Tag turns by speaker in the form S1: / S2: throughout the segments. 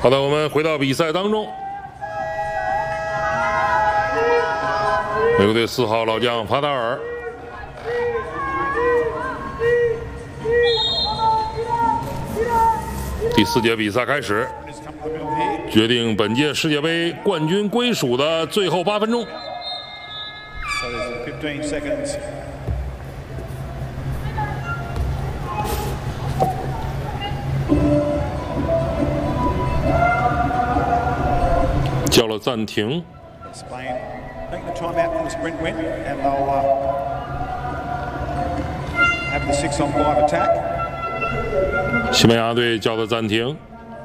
S1: 好的，我们回到比赛当中。美国队4号老将帕达尔，第4节比赛开始，决定本届世界杯冠军归属的最后8分钟。叫了暂停。
S2: Taking the time out for the sprint win, and they'll have the 6-on-5 attack.
S1: 西班牙队叫的暂停。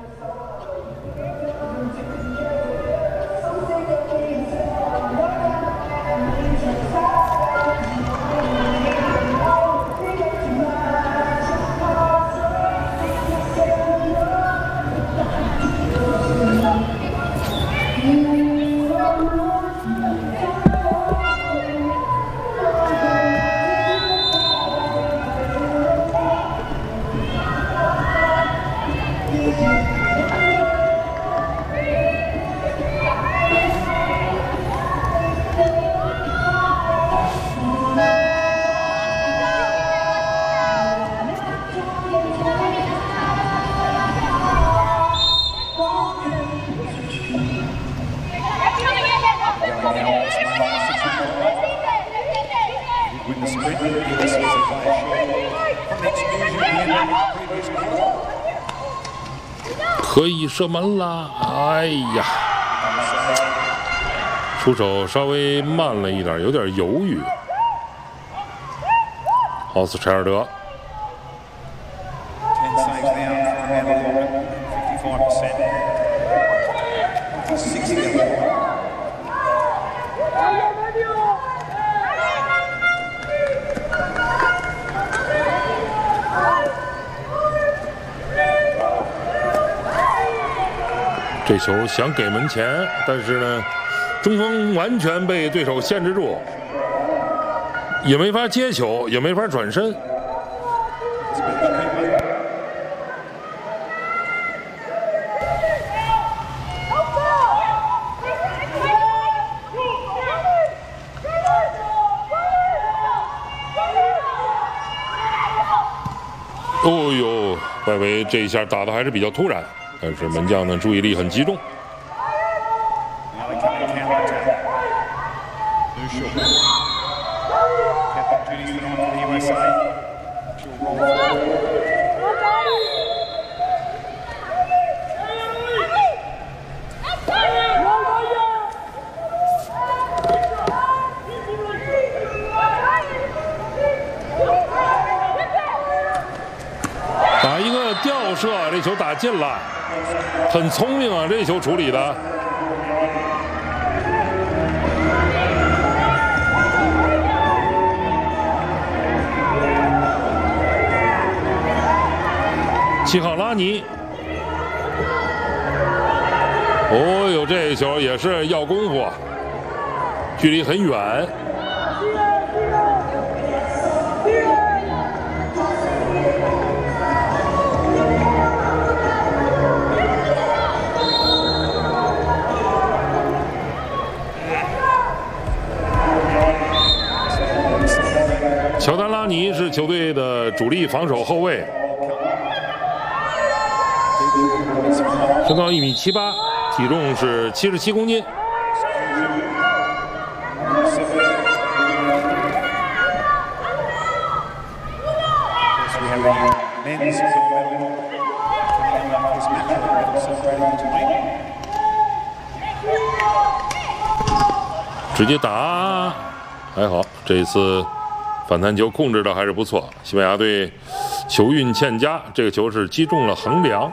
S1: 可以射门啦！哎呀，出手稍微慢了一点，有点犹豫。奥斯柴尔德。这球想给门前，但是呢，中锋完全被对手限制住，也没法接球，也没法转身。哦呦，外围这一下打得还是比较突然。但是门将呢，注意力很集中。打一个吊射，这球打进了。很聪明啊，这球处理的。7号拉尼，哦呦，这球也是要功夫，距离很远。乔丹·拉尼是球队的主力防守后卫，身高1.78米，体重是77公斤。直接打，还好，这一次反弹球控制的还是不错。西班牙队球运欠佳，这个球是击中了横梁。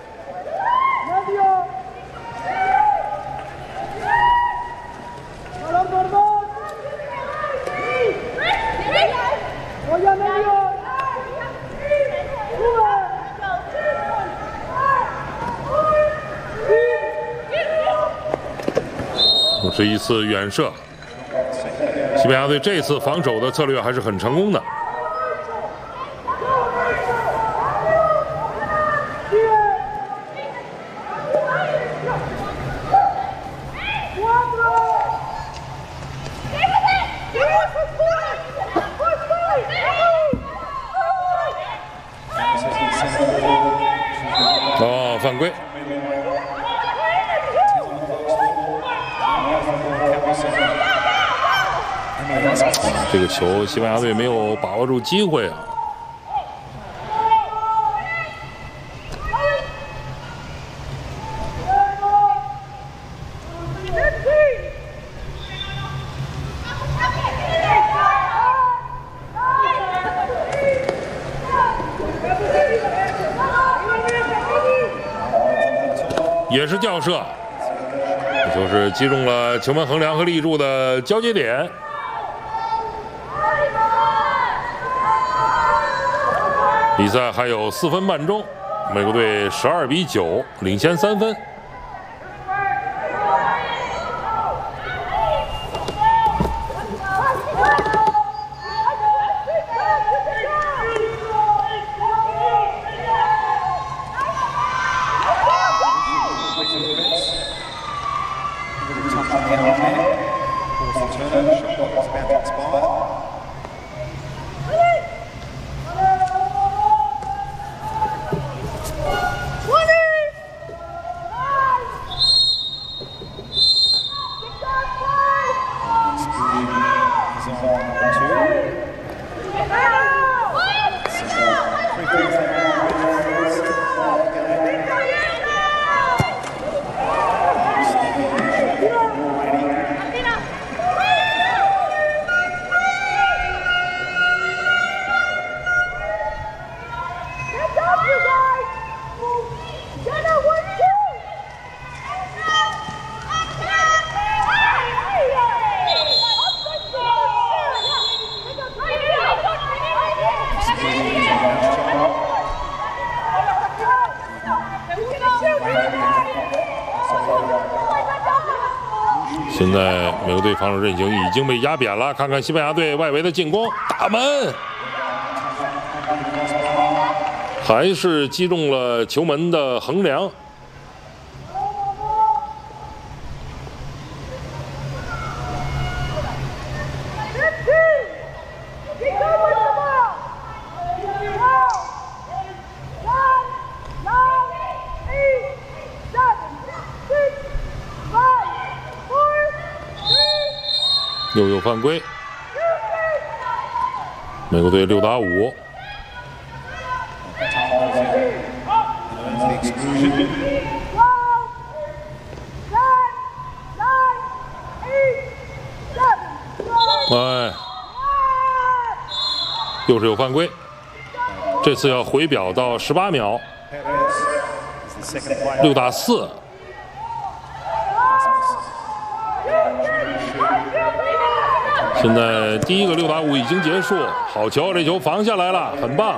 S1: 又是一次远射。西班牙队这次防守的策略还是很成功的。 哦，犯规。这个球，西班牙队没有把握住机会啊。也是吊射，这就是击中了球门横梁和立柱的交接点。比赛还有4分半钟，美国队12比9领先3分。现在美国队防守阵型已经被压扁了，看看西班牙队外围的进攻，大门还是击中了球门的横梁。又有犯规，美国队6打5。哎，又是有犯规，这次要回表到18秒，6打4。现在第一个6打5已经结束，好球，这球防下来了，很棒。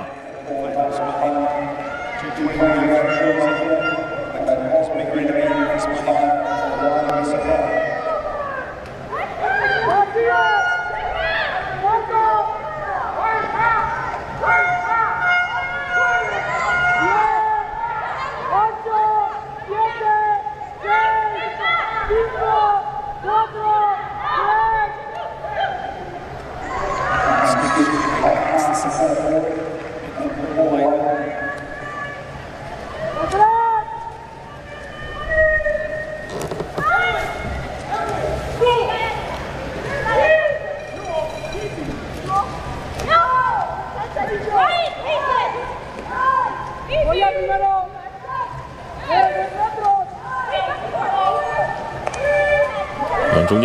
S3: 我要你们了。